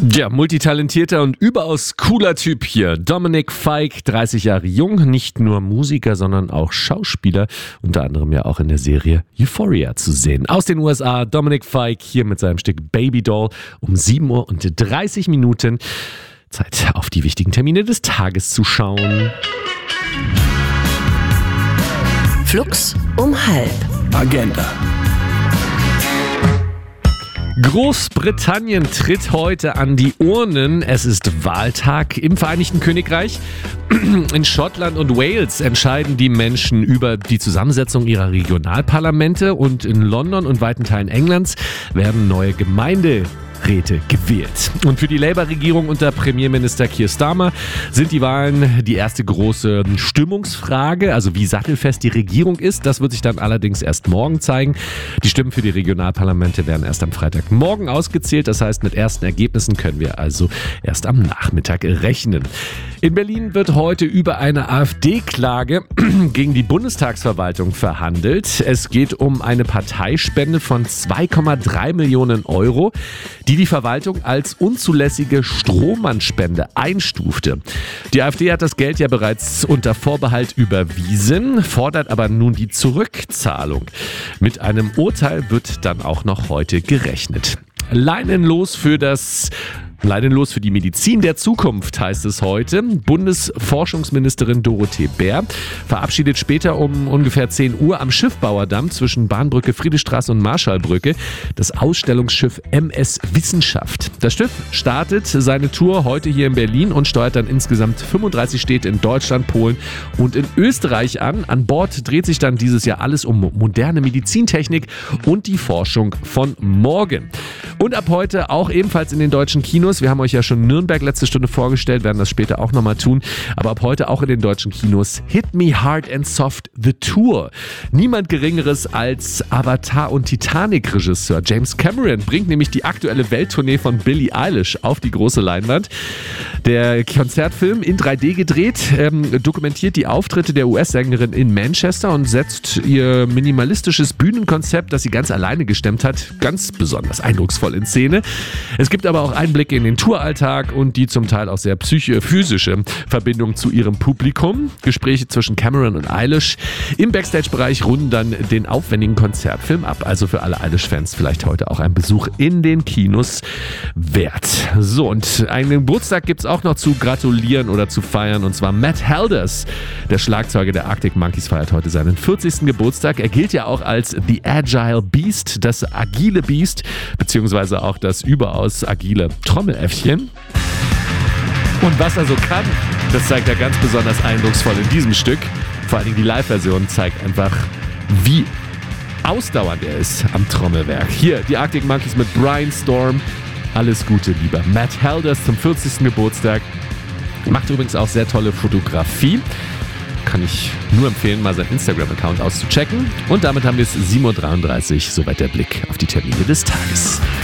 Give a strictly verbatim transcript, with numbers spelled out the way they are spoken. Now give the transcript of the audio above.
Ja, multitalentierter und überaus cooler Typ hier. Dominic Fike, dreißig Jahre jung, nicht nur Musiker, sondern auch Schauspieler, unter anderem ja auch in der Serie Euphoria zu sehen. Aus den U S A, Dominic Fike hier mit seinem Stück Baby Doll um sieben Uhr und dreißig Minuten. Zeit, auf die wichtigen Termine des Tages zu schauen. Flux um halb. Agenda. Großbritannien tritt heute an die Urnen. Es ist Wahltag im Vereinigten Königreich. In Schottland und Wales entscheiden die Menschen über die Zusammensetzung ihrer Regionalparlamente und in London und weiten Teilen Englands werden neue Gemeinderäte gewählt. Und für die Labour-Regierung unter Premierminister Keir Starmer sind die Wahlen die erste große Stimmungsfrage, also wie sattelfest die Regierung ist. Das wird sich dann allerdings erst morgen zeigen. Die Stimmen für die Regionalparlamente werden erst am Freitagmorgen ausgezählt. Das heißt, mit ersten Ergebnissen können wir also erst am Nachmittag rechnen. In Berlin wird heute über eine AfD-Klage gegen die Bundestagsverwaltung verhandelt. Es geht um eine Parteispende von zwei Komma drei Millionen Euro, die die Verwaltung als unzulässige Strohmannspende einstufte. Die AfD hat das Geld ja bereits unter Vorbehalt überwiesen, fordert aber nun die Zurückzahlung. Mit einem Urteil wird dann auch noch heute gerechnet. Leinenlos für das Leinenlos für die Medizin der Zukunft heißt es heute. Bundesforschungsministerin Dorothee Bär verabschiedet später um ungefähr zehn Uhr am Schiffbauerdamm zwischen Bahnbrücke, Friedrichstraße und Marschallbrücke das Ausstellungsschiff M S Wissenschaft. Das Schiff startet seine Tour heute hier in Berlin und steuert dann insgesamt fünfunddreißig Städte in Deutschland, Polen und in Österreich an. An Bord dreht sich dann dieses Jahr alles um moderne Medizintechnik und die Forschung von morgen. Und ab heute auch ebenfalls in den deutschen Kinos. Wir haben euch ja schon Nürnberg letzte Stunde vorgestellt, werden das später auch nochmal tun. Aber ab heute auch in den deutschen Kinos Hit Me Hard and Soft The Tour. Niemand Geringeres als Avatar- und Titanic-Regisseur James Cameron bringt nämlich die aktuelle Welttournee von Billie Eilish auf die große Leinwand. Der Konzertfilm in drei D gedreht, ähm, dokumentiert die Auftritte der U S-Sängerin in Manchester und setzt ihr minimalistisches Bühnenkonzept, das sie ganz alleine gestemmt hat, ganz besonders eindrucksvoll in Szene. Es gibt aber auch Einblicke in den Touralltag und die zum Teil auch sehr psychische, physische Verbindung zu ihrem Publikum. Gespräche zwischen Cameron und Eilish im Backstage-Bereich runden dann den aufwendigen Konzertfilm ab. Also für alle Eilish-Fans vielleicht heute auch ein Besuch in den Kinos wert. So, und einen Geburtstag gibt es auch noch zu gratulieren oder zu feiern, und zwar Matt Helders. Der Schlagzeuger der Arctic Monkeys feiert heute seinen vierzigsten Geburtstag. Er gilt ja auch als The Agile Beast, das agile Biest, beziehungsweise auch das überaus agile Trommeläffchen. Und was er so kann, das zeigt er ganz besonders eindrucksvoll in diesem Stück. Vor allen Dingen die Live-Version zeigt einfach, wie ausdauernd er ist am Trommelwerk. Hier die Arctic Monkeys mit Brian Storm. Alles Gute, lieber Matt Helders, zum vierzigsten Geburtstag. Macht übrigens auch sehr tolle Fotografie. Kann ich nur empfehlen, mal seinen Instagram-Account auszuchecken. Und damit haben wir es sieben Uhr dreiunddreißig. Soweit der Blick auf die Termine des Tages.